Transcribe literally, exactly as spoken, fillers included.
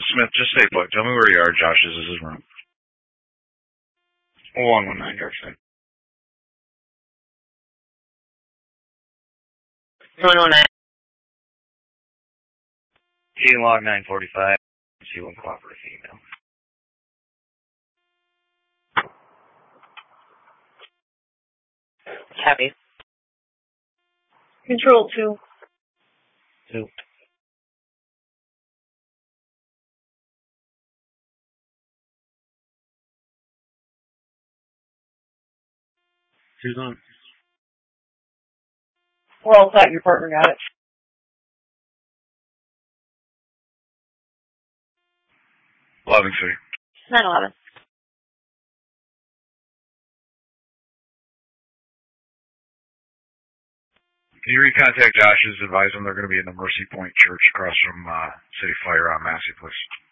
Smith, just stay put. Tell me where you are, Josh. This is his room. one one nine, York State. one one nine. T log nine forty-five. C one cooperative female. Copy. Control two. Two. Who's on? We're all set. Your partner got it. Loving City. nine eleven. Can you recontact Josh's, advise them they're going to be in the Mercy Point Church across from uh, City Fire on Massey, please?